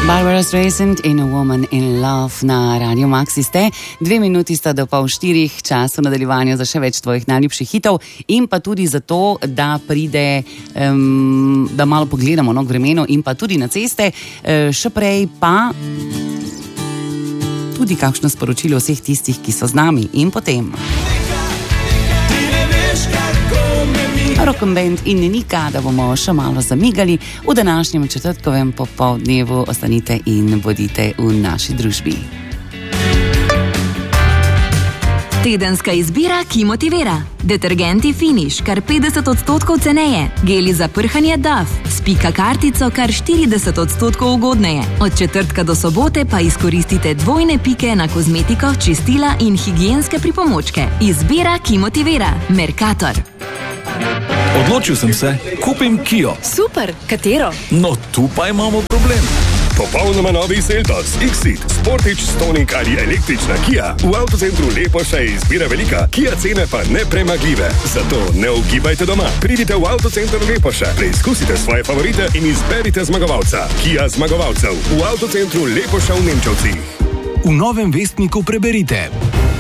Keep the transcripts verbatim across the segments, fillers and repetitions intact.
Barbara Streisand in A Woman in Love na Radio Maxi ste. Dve minuti sta do pol štirih, čas v nadaljevanju za še več tvojih najljubših hitov in pa tudi zato, da pride, um, da malo pogledamo no, k vremenu in pa tudi na ceste. Uh, še prej pa tudi kakšno sporočilo vseh tistih, ki so z nami in potem. Rock and Band in Nika, da bomo še malo zamigali v današnjem četrtkovem popoldnevu. Ostanite in bodite v naši družbi. Tedenska izbira, ki motivira. Detergenti Finish, kar petdeset odstotkov ceneje. Geli za prhanje Dove, s pika kartico kar štirideset odstotkov ugodneje. Od četrtka do sobote pa izkoristite dvojne pike na kozmetiko, čistila in higienske pripomočke. Izbira, ki motivira. Mercator. Odločil sem se, kupim Kio. Super, katero? No, tu pa imamo problem. Popolnoma novi Seltos, X-Seed, Sportage, Stonic ali električna Kia. V avtocentru Lepoša je izbira velika, Kia cene pa nepremagljive. Zato ne ugibajte doma. Pridite v avtocenter Lepoša, preizkusite svoje favorite in izberite zmagovalca. Kia zmagovalcev v avtocentru Lepoša v Nemčevcih. V novem vestniku preberite.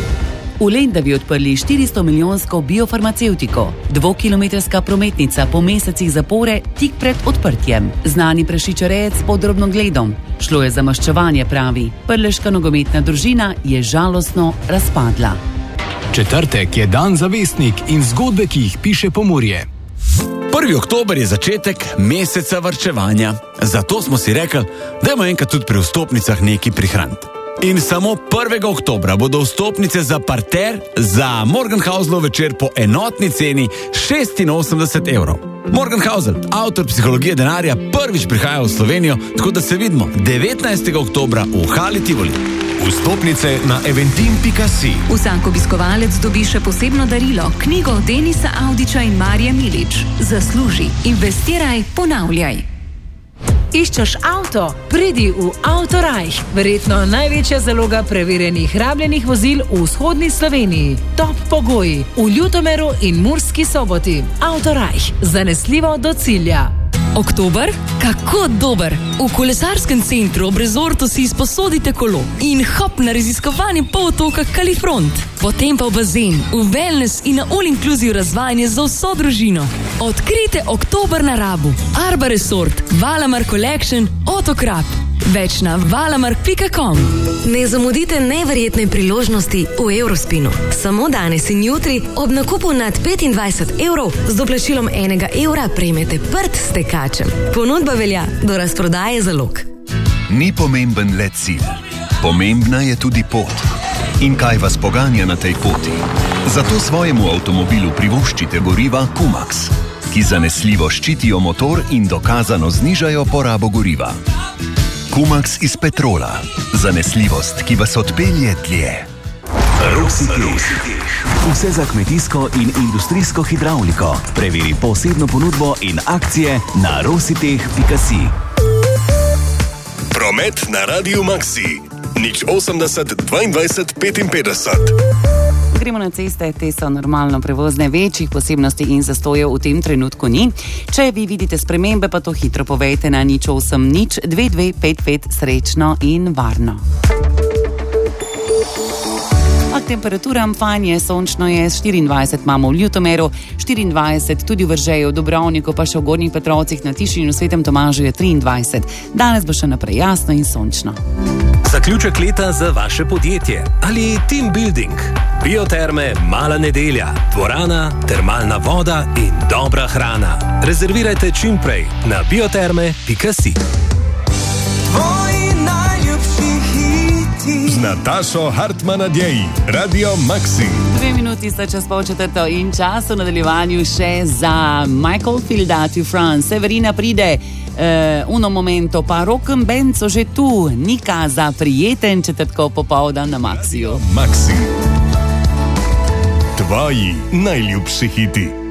V Lendavi odprli štiristo milijonsko biofarmacevtiko, dvokilometrska prometnica po mesecih zapore tik pred odprtjem. Znani prašičarejec pod drobnogledom. Šlo je za maščevanje, pravi. Prleška nogometna družina je žalostno razpadla. Četrtek je dan za vestnik in zgodbe, ki jih piše Pomurje. prvi oktober je začetek meseca varčevanja. Zato smo si rekli, dajmo enkrat tudi pri vstopnicah nekaj prihraniti. In samo prvega oktobra bodo vstopnice za parter za Morgenhausenov večer po enotni ceni šestinosemdeset evrov. Morgenhausen, avtor psihologije denarja, prvič prihaja v Slovenijo, tako da se vidimo devetnajstega oktobra v Hali Tivoli. Vstopnice na eventim pika si. Vsak obiskovalec dobi še posebno darilo, knjigo Denisa Audiča in Marije Milič. Zasluži, investiraj, ponavljaj. Iščeš avto? Pridi v Autorajh. Verjetno največja zaloga preverjenih rabljenih vozil v vzhodni Sloveniji. Top pogoji v Ljutomeru in Murski Soboti. Autorajh. Zanesljivo do cilja. Oktober? Kako dober! V kolesarskem centru ob rezortu si izposodite kolo in hop na raziskovanje polotoka Kalifront. Potem pa v bazen, v wellness in na all-inclusive razvajanje za vso družino. Odkrite oktober na Rabu. Arba Resort, Valamar Collection, Otokrap. Več na valamark pika com. Ne zamudite neverjetne priložnosti v Eurospinu. Samo danes in jutri ob nakupu nad petindvajset evrov z doplačilom enega evra prejmete prt s tekačem. Ponudba velja do razprodaje zalog. Ni pomemben le cilj. Pomembna je tudi pot. In kaj vas poganja na tej poti? Zato svojemu avtomobilu privoščite goriva Kumax, ki zanesljivo ščitijo motor in dokazano znižajo porabo goriva. Kumax iz petrola. Zanesljivost, ki vas odpelje dlje. Rositeh. Vse za kmetijsko in industrijsko hidravliko. Preveri posebno ponudbo in akcije na rositeh pika si. Promet na Radiu Maxi. Nič osemdeset dvaindvajset petinpetdeset. Gremo na ceste, te so normalno prevozne, večjih posebnosti in zastojev v tem trenutku ni. Če vi vidite spremembe, pa to hitro povejte na nič osem nič dve dve pet pet. Srečno in varno. A k temperaturam fajn je, sončno je, štiriindvajset imamo v Ljutomeru, štiriindvajset tudi v Vržeju, v Dubrovniku, pa še v Gornjih Petrovcih, na Tiši in v Svetem Tomažu je triindvajset. Danes bo še naprej jasno in sončno. Zaključek leta za vaše podjetje ali team building. Bioterme Mala nedelja, dvorana, termalna voda in dobra hrana. Rezervirajte čim prej na bioterme pika si. Tvoji najljubši hiti. Z Natašo Hartmann-Adjei, Radio Maxi. Dve minuti sta čez pol četrto in čas v nadaljevanju še za Michael Filda to France. Severina pride. Uh, uno momento, pa Rock and Band so že tu. Nika za prijeten četrtkov popoldan na Maxiju. Maxi. Tvoji najljubši hiti.